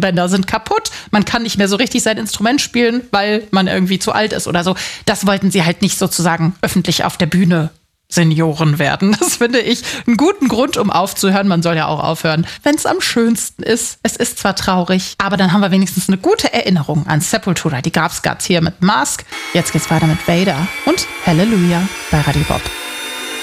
Stimmbänder sind kaputt, man kann nicht mehr so richtig sein Instrument spielen, weil man irgendwie zu alt ist oder so. Das wollten sie halt nicht sozusagen öffentlich auf der Bühne Senioren werden. Das finde ich einen guten Grund, um aufzuhören. Man soll ja auch aufhören, wenn es am schönsten ist. Es ist zwar traurig, aber dann haben wir wenigstens eine gute Erinnerung an Sepultura. Die gab's hier mit Mask. Jetzt geht's weiter mit Vader und Hallelujah bei Radio Bob.